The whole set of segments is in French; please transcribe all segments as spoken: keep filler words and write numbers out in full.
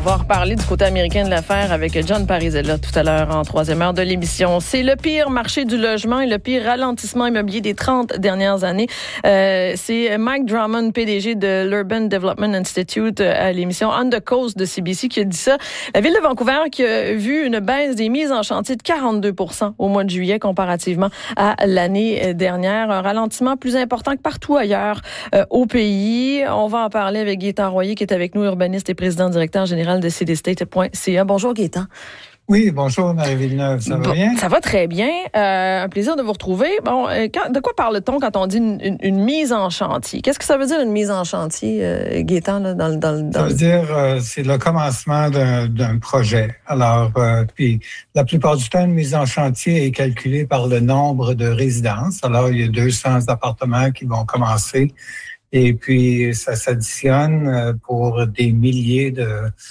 va reparler du côté américain de l'affaire avec John Parisella tout à l'heure en troisième heure de l'émission. C'est le pire marché du logement et le pire ralentissement immobilier des trente dernières années. Euh, c'est Mike Drummond, P D G de l'Urban Development Institute à l'émission On the Coast de C B C qui a dit ça. La ville de Vancouver qui a vu une baisse des mises en chantier de quarante-deux pour cent au mois de juillet comparativement à l'année dernière. Un ralentissement plus important que partout ailleurs euh, au pays. On va en parler avec Gaétan Royer qui est avec nous, urbaniste et président directeur général de citystate point c a. Bonjour Gaétan. Oui, bonjour Marie-Villeneuve, ça bon, va bien? Ça va très bien. Euh, un plaisir de vous retrouver. Bon, euh, quand, de quoi parle-t-on quand on dit une, une, une mise en chantier? Qu'est-ce que ça veut dire une mise en chantier, euh, Gaétan, là, dans, dans, dans... Ça veut dire euh, c'est le commencement d'un, d'un projet. Alors, euh, puis la plupart du temps, une mise en chantier est calculée par le nombre de résidences. Alors, il y a deux cents appartements qui vont commencer. Et puis, ça s'additionne pour des milliers de,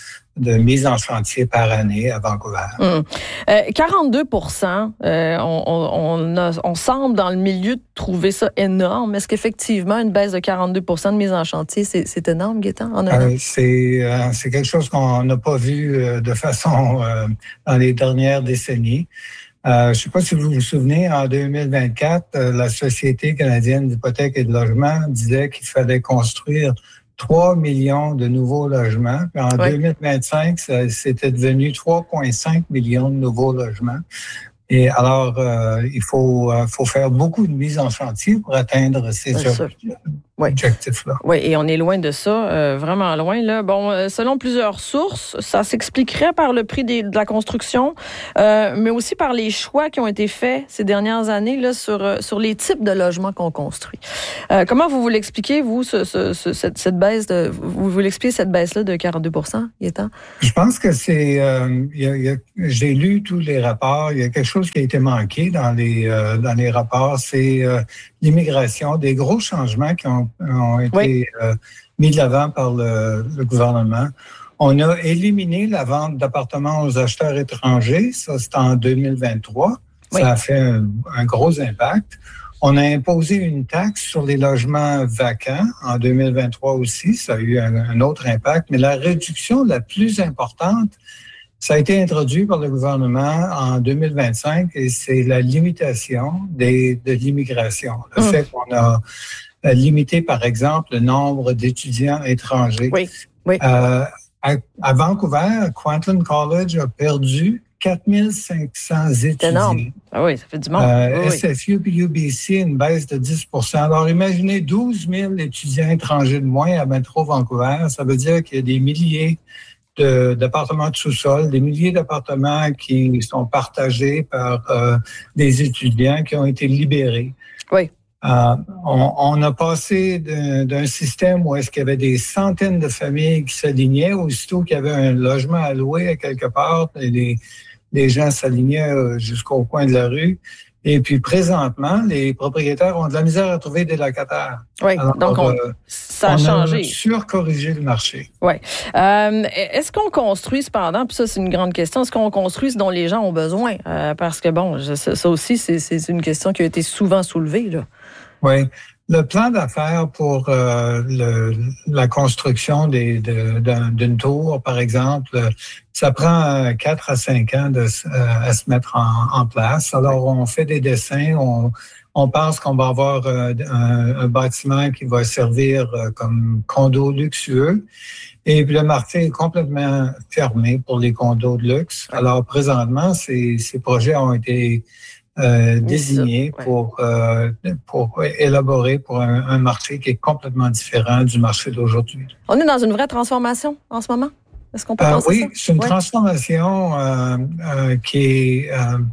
de mises en chantier par année à Vancouver. Hum. Euh, quarante-deux pour cent, euh, on, on, a, on semble dans le milieu de trouver ça énorme. Est-ce qu'effectivement, une baisse de quarante-deux pour cent de mise en chantier, c'est, c'est énorme, Gaétan? En euh, c'est, euh, c'est quelque chose qu'on n'a pas vu euh, de façon euh, dans les dernières décennies. Euh, je ne sais pas si vous vous souvenez, en deux mille vingt-quatre, euh, la Société canadienne d'hypothèques et de logement disait qu'il fallait construire trois millions de nouveaux logements. Puis en oui. deux mille vingt-cinq, ça, c'était devenu trois virgule cinq millions de nouveaux logements. Et alors, euh, il faut, euh, faut faire beaucoup de mises en chantier pour atteindre ces objectifs. Oui. objectifs-là. Oui, et on est loin de ça, euh, vraiment loin. Là. Bon, euh, selon plusieurs sources, ça s'expliquerait par le prix des, de la construction, euh, mais aussi par les choix qui ont été faits ces dernières années là, sur, euh, sur les types de logements qu'on construit. Euh, comment vous vous l'expliquez, vous, ce, ce, ce, cette, cette baisse de, vous vous l'expliquez cette baisse-là de quarante-deux pour cent, Gaétan? Je pense que c'est, euh, y a, y a, j'ai lu tous les rapports, il y a quelque chose qui a été manqué dans les, euh, dans les rapports, c'est euh, l'immigration, des gros changements qui ont ont été oui. euh, mis de l'avant par le, le gouvernement. On a éliminé la vente d'appartements aux acheteurs étrangers. Ça, c'était en deux mille vingt-trois. Oui. Ça a fait un, un gros impact. On a imposé une taxe sur les logements vacants en deux mille vingt-trois aussi. Ça a eu un, un autre impact. Mais la réduction la plus importante, ça a été introduit par le gouvernement en deux mille vingt-cinq et c'est la limitation des, de l'immigration. Le mmh. fait qu'on a limiter, par exemple, le nombre d'étudiants étrangers. Oui, oui. Euh, à, à Vancouver, Kwantlen College a perdu quatre mille cinq cents étudiants. C'est énorme. Ah oui, ça fait du monde. Euh, oui, S F U et U B C, une baisse de dix pour cent. Alors, imaginez douze mille étudiants étrangers de moins à Métro Vancouver. Ça veut dire qu'il y a des milliers de, d'appartements de sous-sol, des milliers d'appartements qui sont partagés par euh, des étudiants qui ont été libérés. Oui. Euh, on, on a passé d'un, d'un système où est-ce qu'il y avait des centaines de familles qui s'alignaient, aussitôt qu'il y avait un logement à louer à quelque part, et les, les gens s'alignaient jusqu'au coin de la rue. Et puis présentement, les propriétaires ont de la misère à trouver des locataires. Oui, alors, donc on, euh, ça a on changé. On a surcorrigé le marché. Oui. Euh, est-ce qu'on construit cependant, puis ça c'est une grande question, est-ce qu'on construit ce dont les gens ont besoin? Euh, parce que bon, je, ça aussi, c'est, c'est une question qui a été souvent soulevée, là. Oui. Le plan d'affaires pour euh, le, la construction des, de, d'un, d'une tour, par exemple, ça prend quatre à cinq ans de, euh, à se mettre en, en place. Alors, on fait des dessins, on, on pense qu'on va avoir euh, un, un bâtiment qui va servir euh, comme condo luxueux. Et puis, le marché est complètement fermé pour les condos de luxe. Alors, présentement, ces, ces projets ont été Euh, désigné ouais. pour euh, pour élaborer pour un, un marché qui est complètement différent du marché d'aujourd'hui. On est dans une vraie transformation en ce moment? Est-ce qu'on peut penser euh, oui, ça? c'est une ouais. transformation euh, euh, qui est...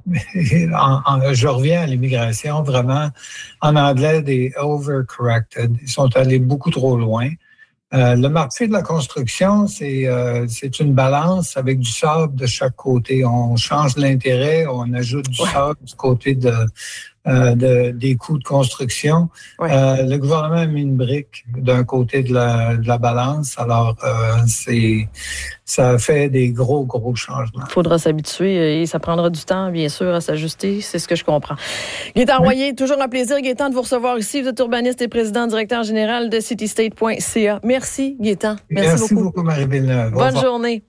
Euh, en, en, je reviens à l'immigration, vraiment, en anglais, des overcorrected. Ils sont allés beaucoup trop loin. Euh, le marché de la construction, c'est, euh, c'est une balance avec du sable de chaque côté. On change l'intérêt, on ajoute du ouais. sable du côté de, euh, de, des coûts de construction. Ouais. Euh, le gouvernement a mis une brique d'un côté de la, de la balance. Alors, euh, c'est, ça fait des gros, gros changements. Il faudra s'habituer et ça prendra du temps, bien sûr, à s'ajuster. C'est ce que je comprends. Gaétan oui. Royer, toujours un plaisir, Gaétan, de vous recevoir ici. Vous êtes urbaniste et président directeur général de citystate point c a. Merci, Gaétan. Merci, Merci beaucoup. beaucoup, Marie-Villeneuve. Bonne journée.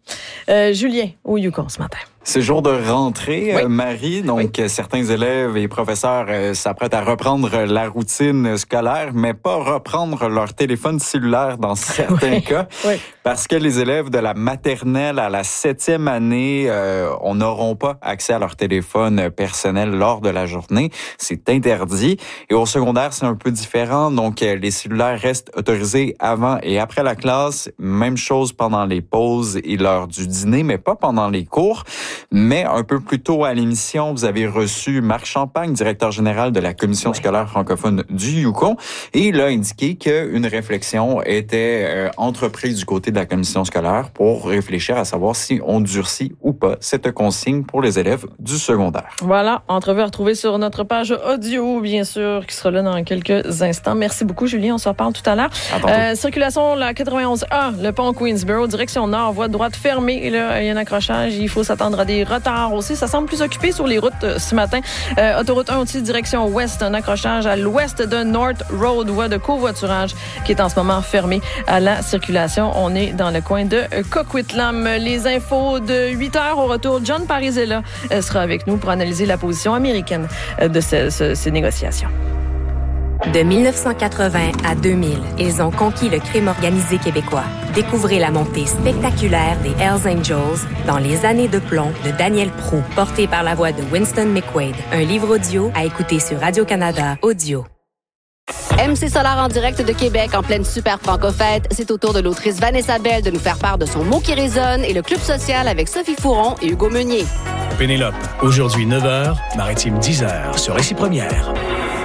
Euh, Julien, au Yukon ce matin. C'est jour de rentrée, oui. euh, Marie. Donc, oui. certains élèves et professeurs euh, s'apprêtent à reprendre la routine scolaire, mais pas reprendre leur téléphone cellulaire dans certains oui. cas. Oui. Parce que les élèves de la maternelle à la septième année euh, on n'auront pas accès à leur téléphone personnel lors de la journée. C'est interdit. Et au secondaire, c'est un peu différent. Donc, euh, les cellulaires restent autorisés avant et après la classe. Même chose pendant les pauses et l'heure du dîner, mais pas pendant les cours. Mais un peu plus tôt à l'émission, vous avez reçu Marc Champagne, directeur général de la Commission oui. scolaire francophone du Yukon, et il a indiqué qu'une réflexion était euh, entreprise du côté de la Commission scolaire pour réfléchir à savoir si on durcit ou pas cette consigne pour les élèves du secondaire. Voilà, entrevue à retrouver sur notre page audio, bien sûr, qui sera là dans quelques instants. Merci beaucoup, Julien. On se reparle tout à l'heure. Euh, circulation, la quatre-vingt-onze A, le pont Queensborough, direction nord, voie de droite fermée. Et là, il y a un accrochage. Il faut s'attendre à des retards aussi. Ça semble plus occupé sur les routes euh, ce matin. Euh, autoroute un aussi, direction ouest, un accrochage à l'ouest de North Road, voie de covoiturage qui est en ce moment fermée à la circulation. On est dans le coin de Coquitlam. Les infos de huit heures au retour. John Parizella euh, sera avec nous pour analyser la position américaine euh, de ce, ce, ces négociations. De dix-neuf cent quatre-vingts à deux mille, ils ont conquis le crime organisé québécois. Découvrez la montée spectaculaire des Hells Angels dans Les années de plomb de Daniel Proulx, porté par la voix de Winston McQuaid. Un livre audio à écouter sur Radio-Canada Audio. M C Solar en direct de Québec en pleine super franco-fête. C'est au tour de l'autrice Vanessa Bell de nous faire part de son mot qui résonne et le Club social avec Sophie Fouron et Hugo Meunier. Pénélope, aujourd'hui neuf heures, Maritime dix heures sur Récit Première.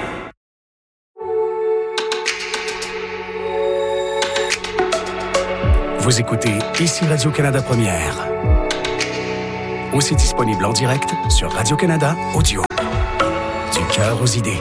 Vous écoutez ici Radio-Canada Première. Aussi disponible en direct sur Radio-Canada Audio. Du cœur aux idées.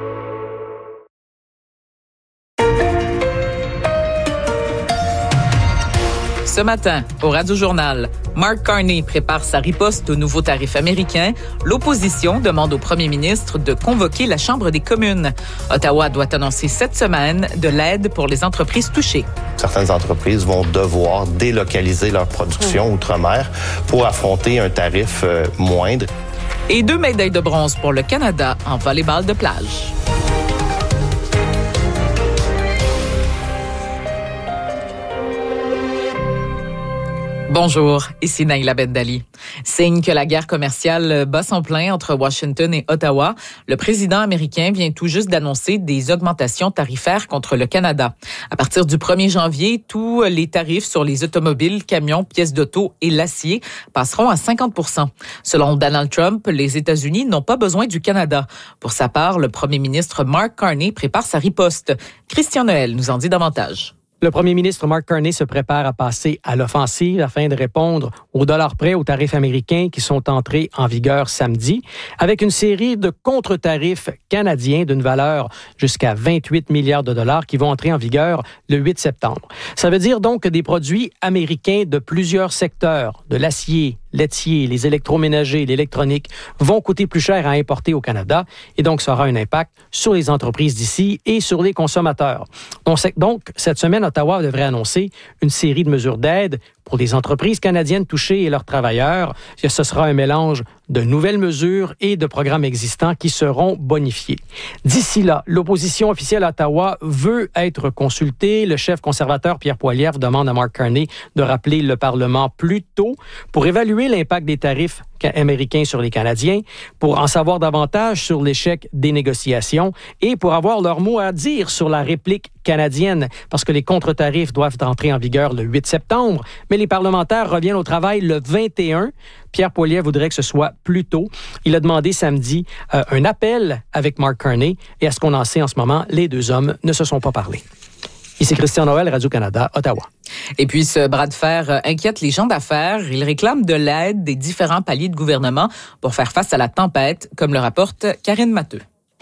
Ce matin, au Radio-Journal, Mark Carney prépare sa riposte aux nouveaux tarifs américains. L'opposition demande au premier ministre de convoquer la Chambre des communes. Ottawa doit annoncer cette semaine de l'aide pour les entreprises touchées. Certaines entreprises vont devoir délocaliser leur production mmh. outre-mer pour affronter un tarif euh, moindre. Et deux médailles de bronze pour le Canada en volleyball de plage. Bonjour, ici Naïla Bendali. Signe que la guerre commerciale bat son plein entre Washington et Ottawa, le président américain vient tout juste d'annoncer des augmentations tarifaires contre le Canada. À partir du premier janvier, tous les tarifs sur les automobiles, camions, pièces d'auto et l'acier passeront à cinquante pour cent. Selon Donald Trump, les États-Unis n'ont pas besoin du Canada. Pour sa part, le premier ministre Mark Carney prépare sa riposte. Christian Noël nous en dit davantage. Le premier ministre Mark Carney se prépare à passer à l'offensive afin de répondre au dollar près aux tarifs américains qui sont entrés en vigueur samedi, avec une série de contre-tarifs canadiens d'une valeur jusqu'à vingt-huit milliards de dollars qui vont entrer en vigueur le huit septembre. Ça veut dire donc que des produits américains de plusieurs secteurs, de l'acier, laitier, les électroménagers, l'électronique, vont coûter plus cher à importer au Canada et donc ça aura un impact sur les entreprises d'ici et sur les consommateurs. Donc, cette semaine, Ottawa devrait annoncer une série de mesures d'aide pour les entreprises canadiennes touchées et leurs travailleurs. Ce sera un mélange de nouvelles mesures et de programmes existants qui seront bonifiés. D'ici là, l'opposition officielle à Ottawa veut être consultée. Le chef conservateur Pierre Poilievre demande à Mark Carney de rappeler le Parlement plus tôt pour évaluer l'impact des tarifs américains sur les Canadiens, pour en savoir davantage sur l'échec des négociations et pour avoir leur mot à dire sur la réplique canadienne, parce que les contre-tarifs doivent entrer en vigueur le huit septembre, mais les parlementaires reviennent au travail le vingt et un. Pierre Poilievre voudrait que ce soit plus tôt. Il a demandé samedi euh, un appel avec Mark Carney et à ce qu'on en sait en ce moment, les deux hommes ne se sont pas parlé. Ici Christian Noël, Radio-Canada, Ottawa. Et puis, ce bras de fer inquiète les gens d'affaires. Ils réclament de l'aide des différents paliers de gouvernement pour faire face à la tempête, comme le rapporte Karine Matteux.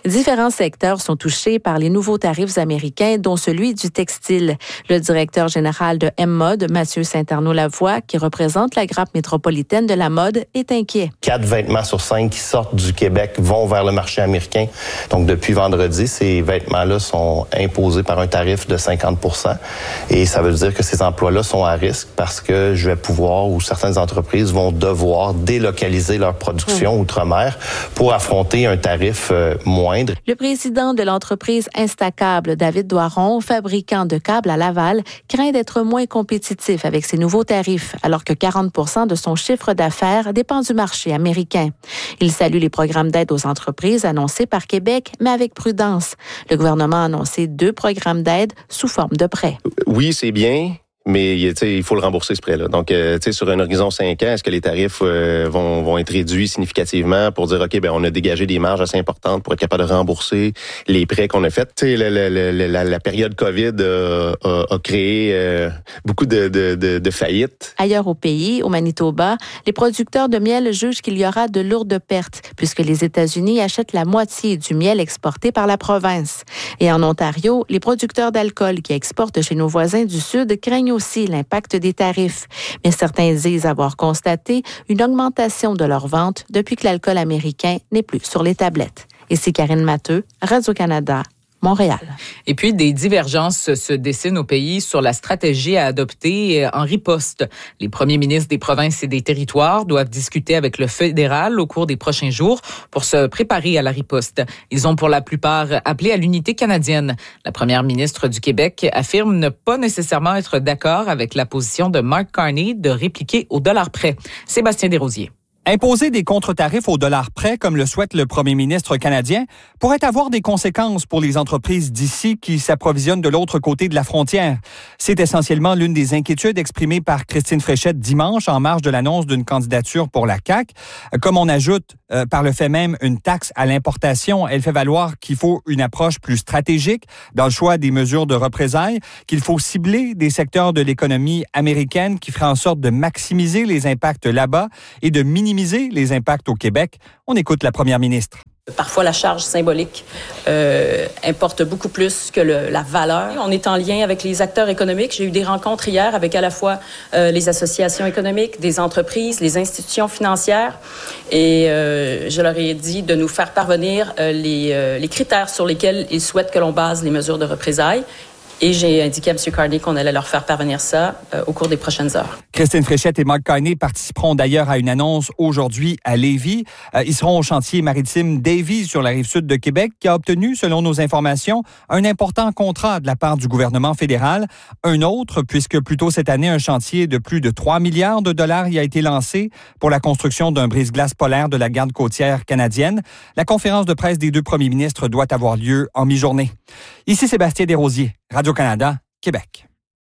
Différents secteurs sont touchés par les nouveaux tarifs américains, dont celui du textile. Le directeur général de M-Mode, Mathieu Saint-Arnaud-Lavoie, qui représente la grappe métropolitaine de la mode, est inquiet. Quatre vêtements sur cinq qui sortent du Québec vont vers le marché américain. Donc, depuis vendredi, ces vêtements-là sont imposés par un tarif de cinquante pour cent. Et ça veut dire que ces emplois-là sont à risque parce que je vais pouvoir, ou certaines entreprises vont devoir délocaliser leur production mmh. outre-mer pour affronter un tarif euh, moindre. Le président de l'entreprise Instacable, David Doiron, fabricant de câbles à Laval, craint d'être moins compétitif avec ces nouveaux tarifs, alors que quarante pour cent de son chiffre d'affaires dépend du marché américain. Il salue les programmes d'aide aux entreprises annoncés par Québec, mais avec prudence. Le gouvernement a annoncé deux programmes d'aide sous forme de prêts. Oui, c'est bien. Mais il faut le rembourser, ce prêt-là. Donc, euh, sur un horizon cinq ans, est-ce que les tarifs euh, vont, vont être réduits significativement pour dire, OK, ben on a dégagé des marges assez importantes pour être capable de rembourser les prêts qu'on a faits? Tu sais, la, la, la, la, la période COVID a, a, a créé euh, beaucoup de, de, de, de faillites. Ailleurs au pays, au Manitoba, les producteurs de miel jugent qu'il y aura de lourdes pertes puisque les États-Unis achètent la moitié du miel exporté par la province. Et en Ontario, les producteurs d'alcool qui exportent chez nos voisins du Sud craignent aussi l'impact des tarifs. Mais certains disent avoir constaté une augmentation de leurs ventes depuis que l'alcool américain n'est plus sur les tablettes. Ici Karine Matteux, Radio-Canada, Montréal. Et puis, des divergences se dessinent au pays sur la stratégie à adopter en riposte. Les premiers ministres des provinces et des territoires doivent discuter avec le fédéral au cours des prochains jours pour se préparer à la riposte. Ils ont pour la plupart appelé à l'unité canadienne. La première ministre du Québec affirme ne pas nécessairement être d'accord avec la position de Mark Carney de répliquer au dollar près. Sébastien Desrosiers. Imposer des contre-tarifs au dollar près, comme le souhaite le premier ministre canadien, pourrait avoir des conséquences pour les entreprises d'ici qui s'approvisionnent de l'autre côté de la frontière. C'est essentiellement l'une des inquiétudes exprimées par Christine Fréchette dimanche en marge de l'annonce d'une candidature pour la C A Q. Comme on ajoute euh, par le fait même une taxe à l'importation, elle fait valoir qu'il faut une approche plus stratégique dans le choix des mesures de représailles, qu'il faut cibler des secteurs de l'économie américaine qui feraient en sorte de maximiser les impacts là-bas et de minimiser les impacts au Québec. On écoute la première ministre. Parfois, la charge symbolique euh, importe beaucoup plus que le, la valeur. On est en lien avec les acteurs économiques. J'ai eu des rencontres hier avec à la fois euh, les associations économiques, des entreprises, les institutions financières. Et euh, je leur ai dit de nous faire parvenir euh, les, euh, les critères sur lesquels ils souhaitent que l'on base les mesures de représailles. Et j'ai indiqué à M. Carney qu'on allait leur faire parvenir ça euh, au cours des prochaines heures. Christine Fréchette et Mark Carney participeront d'ailleurs à une annonce aujourd'hui à Lévis. Euh, ils seront au chantier maritime Davie sur la rive sud de Québec, qui a obtenu, selon nos informations, un important contrat de la part du gouvernement fédéral. Un autre, puisque plus tôt cette année, un chantier de plus de trois milliards de dollars y a été lancé pour la construction d'un brise-glace polaire de la garde côtière canadienne. La conférence de presse des deux premiers ministres doit avoir lieu en mi-journée. Ici Sébastien Desrosiers, Radio-Canada, Québec.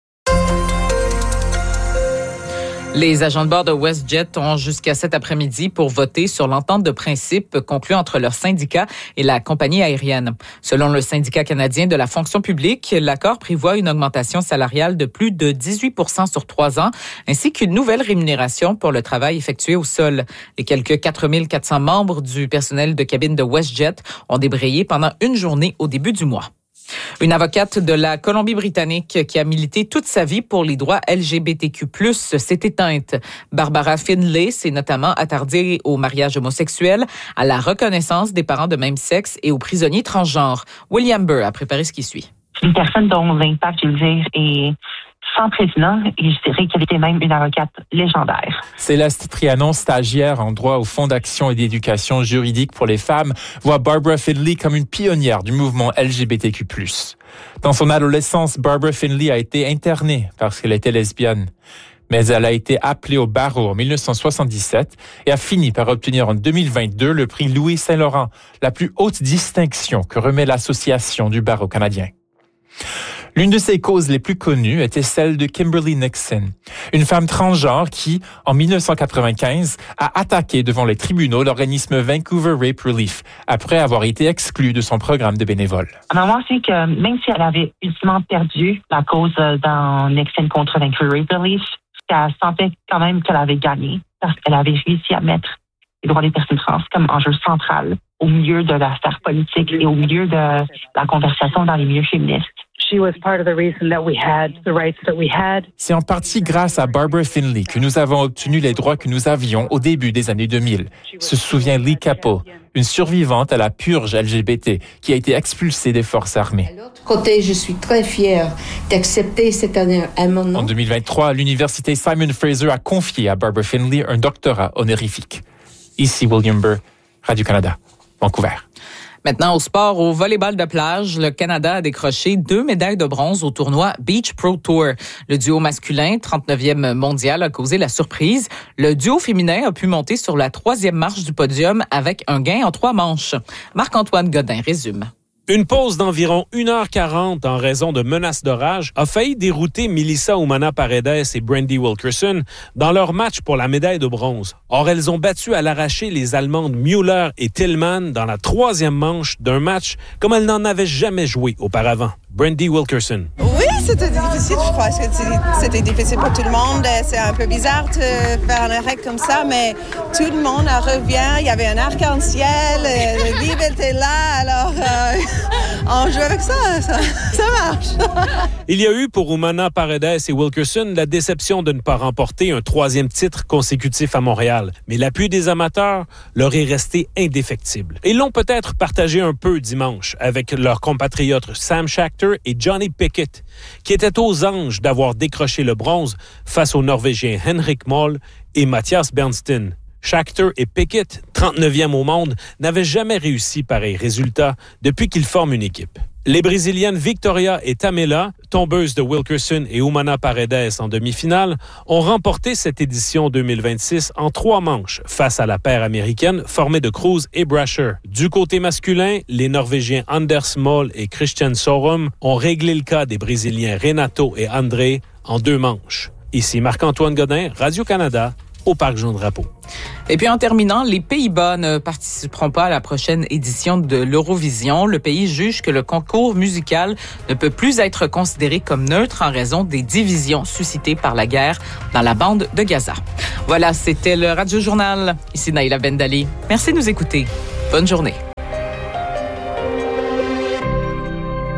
Les agents de bord de WestJet ont jusqu'à cet après-midi pour voter sur l'entente de principe conclue entre leur syndicat et la compagnie aérienne. Selon le syndicat canadien de la fonction publique, l'accord prévoit une augmentation salariale de plus de dix-huit pour cent sur trois ans, ainsi qu'une nouvelle rémunération pour le travail effectué au sol. Les quelques quatre mille quatre cents membres du personnel de cabine de WestJet ont débrayé pendant une journée au début du mois. Une avocate de la Colombie-Britannique qui a milité toute sa vie pour les droits L G B T Q plus, s'est éteinte. Barbara Finlay s'est notamment attardée au mariage homosexuel, à la reconnaissance des parents de même sexe et aux prisonniers transgenres. William Burr a préparé ce qui suit. Une personne dont l'impact, je veux dire, est sans précédent, et je dirais qu'elle était même une avocate légendaire. Céleste Trianon, stagiaire en droit au Fonds d'action et d'éducation juridique pour les femmes, voit Barbara Finlay comme une pionnière du mouvement L G B T Q plus. Dans son adolescence, Barbara Finlay a été internée parce qu'elle était lesbienne. Mais elle a été appelée au barreau en dix-neuf cent soixante-dix-sept et a fini par obtenir en deux mille vingt-deux le prix Louis Saint-Laurent, la plus haute distinction que remet l'Association du barreau canadien. L'une de ses causes les plus connues était celle de Kimberly Nixon, une femme transgenre qui, en dix-neuf cent quatre-vingt-quinze, a attaqué devant les tribunaux l'organisme Vancouver Rape Relief après avoir été exclue de son programme de bénévoles. Maman, c'est que même si elle avait ultimement perdu la cause dans Nixon contre Vancouver Rape Relief, elle sentait quand même qu'elle avait gagné parce qu'elle avait réussi à mettre les droits des personnes trans comme enjeu central au milieu de la sphère politique et au milieu de la conversation dans les milieux féministes. C'est en partie grâce à Barbara Finley que nous avons obtenu les droits que nous avions au début des années deux mille, se souvient Lee Capo, une survivante à la purge L G B T qui a été expulsée des forces armées. De l'autre côté, je suis très fière d'accepter cet amendement. En deux mille vingt-trois, l'université Simon Fraser a confié à Barbara Finley un doctorat honorifique. Ici William Burr, Radio-Canada, Vancouver. Maintenant, au sport, au volleyball de plage, le Canada a décroché deux médailles de bronze au tournoi Beach Pro Tour. Le duo masculin, trente-neuvième mondial, a causé la surprise. Le duo féminin a pu monter sur la troisième marche du podium avec un gain en trois manches. Marc-Antoine Godin résume. Une pause d'environ une heure quarante en raison de menaces d'orage a failli dérouter Melissa Umana Paredes et Brandy Wilkerson dans leur match pour la médaille de bronze. Or, elles ont battu à l'arraché les Allemandes Müller et Tillman dans la troisième manche d'un match comme elles n'en avaient jamais joué auparavant. Brandy Wilkerson. Oui, c'était difficile. Je crois que c'était difficile pour tout le monde. C'est un peu bizarre de faire un arrêt comme ça, mais tout le monde revient. Il y avait un arc-en-ciel, le vive était là, alors euh, on joue avec ça, ça, ça marche. Il y a eu pour Umana Paredes et Wilkerson la déception de ne pas remporter un troisième titre consécutif à Montréal. Mais l'appui des amateurs leur est resté indéfectible. Ils l'ont peut-être partagé un peu dimanche avec leurs compatriotes Sam Schachter et Johnny Pickett, qui étaient aux anges d'avoir décroché le bronze face aux Norvégiens Henrik Moll et Mathias Bernstein. Schachter et Pickett, trente-neuvième au monde, n'avaient jamais réussi pareil résultat depuis qu'ils forment une équipe. Les Brésiliennes Victoria et Tamela, tombeuses de Wilkerson et Umana Paredes en demi-finale, ont remporté cette édition deux mille vingt-six en trois manches face à la paire américaine formée de Cruz et Brasher. Du côté masculin, les Norvégiens Anders Moll et Christian Sorum ont réglé le cas des Brésiliens Renato et André en deux manches. Ici Marc-Antoine Godin, Radio-Canada, au Parc Jean-Drapeau. Et puis en terminant, les Pays-Bas ne participeront pas à la prochaine édition de l'Eurovision. Le pays juge que le concours musical ne peut plus être considéré comme neutre en raison des divisions suscitées par la guerre dans la bande de Gaza. Voilà, c'était le Radio Journal. Ici Naïla Bendali. Merci de nous écouter. Bonne journée.